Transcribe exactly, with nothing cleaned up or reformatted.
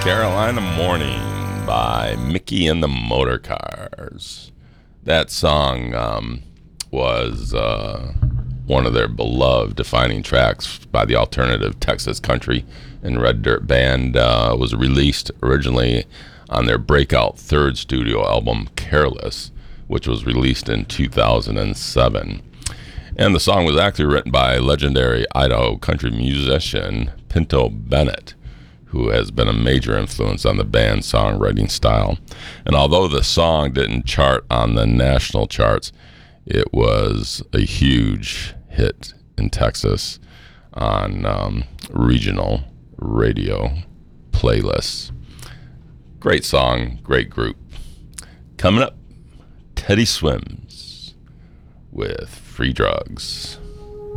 Carolina Morning by Mickey and the Motorcars. That song um, was uh, one of their beloved defining tracks by the alternative Texas country and red dirt band. Uh, was released originally on their breakout third studio album, Careless, which was released in two thousand seven. And the song was actually written by legendary Idaho country musician Pinto Bennett, who has been a major influence on the band's songwriting style. And although the song didn't chart on the national charts, it was a huge hit in Texas on um, regional radio playlists. Great song, great group. Coming up, Teddy Swims with Free Drugs.